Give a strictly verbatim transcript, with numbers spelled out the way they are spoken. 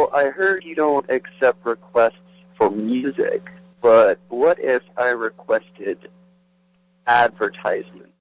So I heard you don't accept requests for music, but what if I requested advertisements?